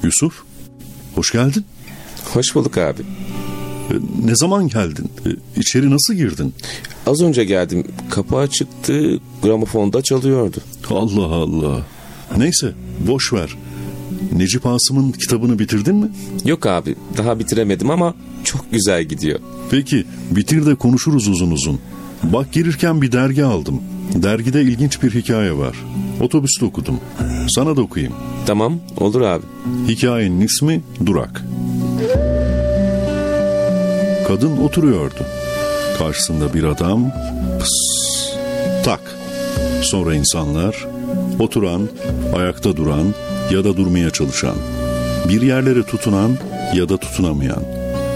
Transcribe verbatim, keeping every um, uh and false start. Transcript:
Yusuf, hoş geldin. Hoş bulduk abi. Ne zaman geldin? İçeri nasıl girdin? Az önce geldim. Kapı açıktı, gramofonda çalıyordu. Allah Allah. Neyse, boş ver. Necip Asım'ın kitabını bitirdin mi? Yok abi, daha bitiremedim ama çok güzel gidiyor. Peki, bitir de konuşuruz uzun uzun. Bak, gelirken bir dergi aldım. Dergide ilginç bir hikaye var. Otobüste okudum. Sana da okuyayım. Tamam, olur abi. Hikayenin ismi Durak. Kadın oturuyordu. Karşısında bir adam, pıs, tak. Sonra insanlar, oturan, ayakta duran ya da durmaya çalışan, bir yerlere tutunan ya da tutunamayan.